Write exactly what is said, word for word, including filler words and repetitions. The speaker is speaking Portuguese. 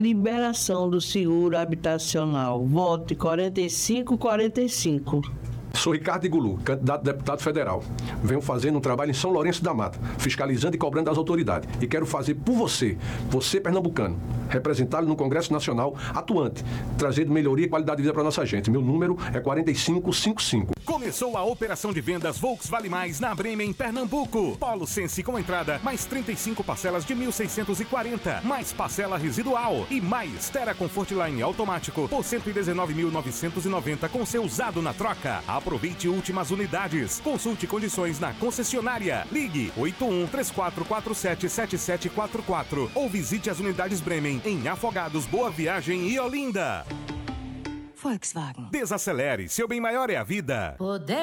Liberação do seguro habitacional. Vote quarenta e cinco quarenta e cinco. Sou Ricardo Igulu, candidato a deputado federal. Venho fazendo um trabalho em São Lourenço da Mata, fiscalizando e cobrando das autoridades. E quero fazer por você, você pernambucano, representá-lo no Congresso Nacional atuante, trazendo melhoria e qualidade de vida para nossa gente. Meu número é quarenta e cinco cinquenta e cinco. Começou a operação de vendas Volks Vale Mais na Bremen, Pernambuco. Polo Sense com entrada, mais trinta e cinco parcelas de mil seiscentos e quarenta, mais parcela residual e mais Terra Comfortline automático por cento e dezenove mil novecentos e noventa com seu usado na troca. Aproveite últimas unidades. Consulte condições na concessionária. Ligue oito um três quatro quatro sete sete sete quatro quatro ou visite as unidades Bremen em Afogados, Boa Viagem e Olinda. Volkswagen. Desacelere, seu bem maior é a vida. Poder